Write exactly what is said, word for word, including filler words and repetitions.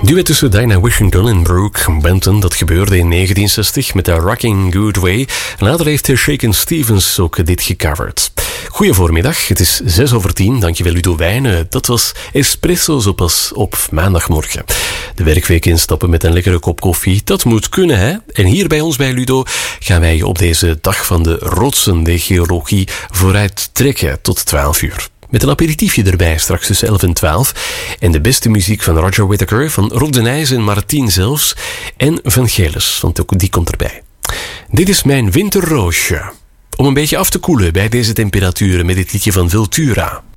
duet tussen Dinah Washington en Brooke Benton, dat gebeurde in negentien zestig met de Rocking Good Way. Later heeft Shakin' Stevens ook dit gecoverd. Goedemiddag, het is zes over tien. Dankjewel Ludo Wijnen. Dat was Espresso zo pas op maandagmorgen. De werkweek instappen met een lekkere kop koffie, dat moet kunnen, hè? En hier bij ons bij Ludo gaan wij op deze dag van de rotsen de geologie vooruit trekken tot twaalf uur. Met een aperitiefje erbij, straks tussen elf en twaalf. En de beste muziek van Roger Whittaker, van Rob de Nijs en Martien zelfs. En van Gelis, want ook die komt erbij. Dit is mijn winterroosje. Om een beetje af te koelen bij deze temperaturen met dit liedje van Vultura.